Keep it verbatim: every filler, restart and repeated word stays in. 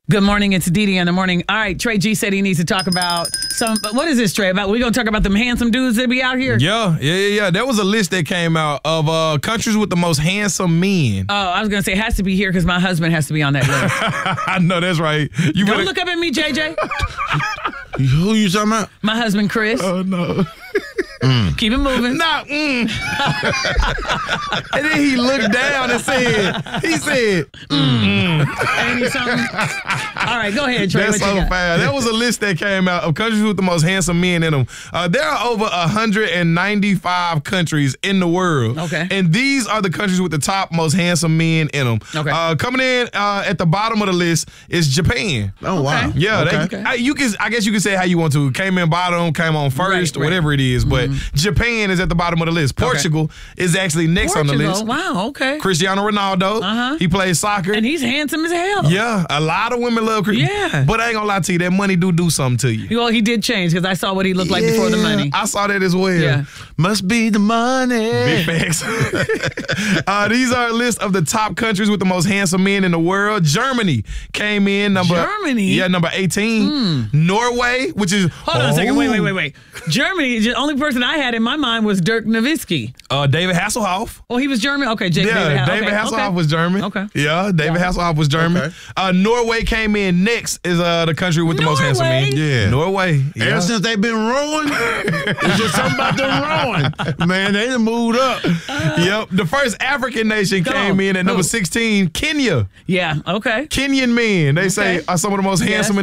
Good morning. It's Dee Dee in the morning. All right, Trey G said he needs to talk about some. What is this, Trey? About we gonna talk about them handsome dudes that be out here? Yeah, yeah, yeah, yeah. There was a list that came out of uh, countries with the most handsome men. Oh, I was gonna say it has to be here because my husband has to be on that list. I know that's right. You Don't better look up at me, J J. Who you talking about? My husband, Chris. Oh no. Mm. Keep it moving. Nah, mm. And then he looked down and said, he said, mm. Mm. Ain't he something? All right, go ahead, Trey. That's what so you got? fast. That was a list that came out of countries with the most handsome men in them. Uh, there are over one hundred ninety-five countries in the world. Okay. And these are the countries with the top most handsome men in them. Okay. Uh, coming in uh, at the bottom of the list is Japan. Oh, wow. Okay. Yeah, Okay. they, I, you can. I guess you can say how you want to. Came in bottom, came on first, Right, right. whatever it is. But Japan is at the bottom of the list. Portugal is actually next on the Portugal. list. Wow, okay. Cristiano Ronaldo. Uh-huh. He plays soccer. And he's handsome as hell. Yeah, a lot of women love Chris. Yeah. But I ain't gonna lie to you, that money do do something to you. Well, he did change because I saw what he looked like before the Yeah, money. I saw that as well. Yeah. Must be the money. Big facts. uh, these are a list of the top countries with the most handsome men in the world. Germany came in number Germany? Yeah, number eighteen. Norway, which is Hold on a second. Wait, wait, wait, wait. Germany, the only person I had in my mind was Dirk Nowitzki. Uh, David Hasselhoff. Oh, he was German? Okay, Jake, Yeah, David, Ha- David okay, Hasselhoff okay. was German. Okay. Yeah, David Yeah. Hasselhoff was German. Okay. Uh, Norway came in next is uh, the country with the most handsome men. Norway? Yeah. Norway. Yeah. Ever since they been rowing, it's just something about them rowing. Man, they done moved up. Yep. The first African nation Go came on. in at number Who? sixteen, Kenya. Yeah, okay. Kenyan men, they say, Okay. are some of the most Yes. handsome